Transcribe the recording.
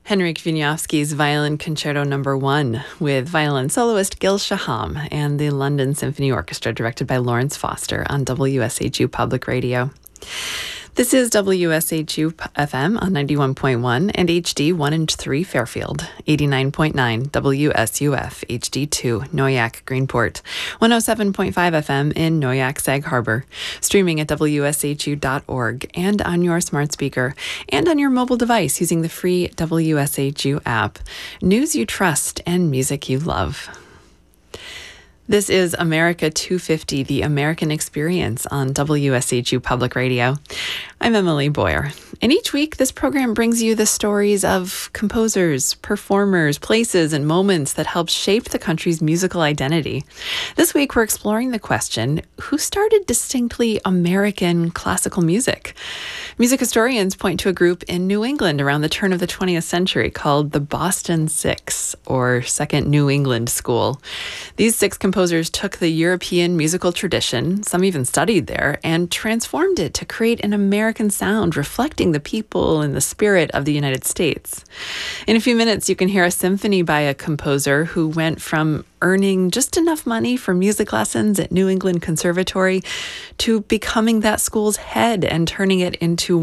Henryk Wieniawski's Violin Concerto No. 1 with violin soloist Gil Shaham and the London Symphony Orchestra, directed by Lawrence Foster on WSHU Public Radio. This is WSHU FM on 91.1 and HD 1 and 3 Fairfield, 89.9 WSUF HD2 Noyak Greenport, 107.5 FM in Noyak Sag Harbor, streaming at WSHU.org and on your smart speaker and on your mobile device using the free WSHU app. News you trust and music you love. This is America 250, the American Experience on WSHU Public Radio. I'm Emily Boyer, and each week this program brings you the stories of composers, performers, places, and moments that help shape the country's musical identity. This week we're exploring the question, who started distinctly American classical music? Music historians point to a group in New England around the turn of the 20th century called the Boston Six, or Second New England School. These six composers took the European musical tradition, some even studied there, and transformed it to create an American sound reflecting the people and the spirit of the United States. In a few minutes, you can hear a symphony by a composer who went from earning just enough money for music lessons at New England Conservatory to becoming that school's head and turning it into